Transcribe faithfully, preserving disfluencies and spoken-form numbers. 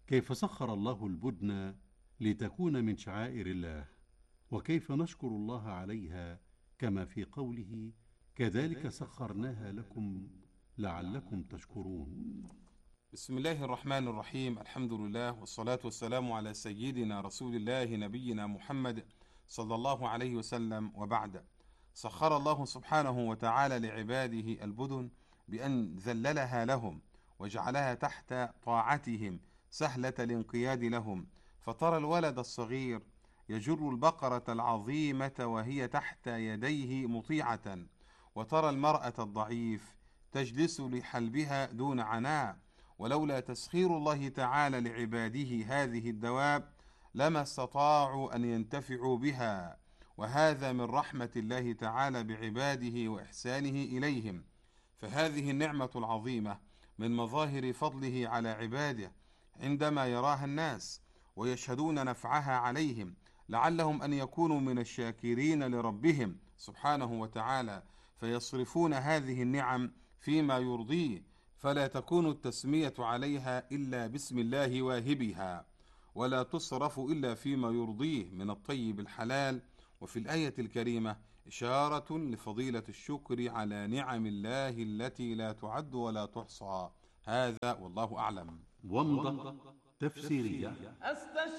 كيف سخر الله البدن لتكون من شعائر الله، وكيف نشكر الله عليها، كما في قوله: كذلك سخرناها لكم لعلكم تشكرون. بسم الله الرحمن الرحيم. الحمد لله والصلاة والسلام على سيدنا رسول الله نبينا محمد صلى الله عليه وسلم، وبعد. سخر الله سبحانه وتعالى لعباده البدن بأن ذللها لهم وجعلها تحت طاعتهم سهلة الانقياد لهم، فترى الولد الصغير يجر البقرة العظيمة وهي تحت يديه مطيعة، وترى المرأة الضعيف تجلس لحلبها دون عناء. ولولا تسخير الله تعالى لعباده هذه الدواب لما استطاعوا أن ينتفعوا بها، وهذا من رحمة الله تعالى بعباده وإحسانه إليهم. فهذه النعمة العظيمة من مظاهر فضله على عباده عندما يراها الناس ويشهدون نفعها عليهم، لعلهم أن يكونوا من الشاكرين لربهم سبحانه وتعالى، فيصرفون هذه النعم فيما يرضيه، فلا تكون التسمية عليها إلا باسم الله واهبها، ولا تصرف إلا فيما يرضيه من الطيب الحلال. وفي الآية الكريمة إشارة لفضيلة الشكر على نعم الله التي لا تعد ولا تحصى. هذا والله أعلم. ومضة تفسيرية.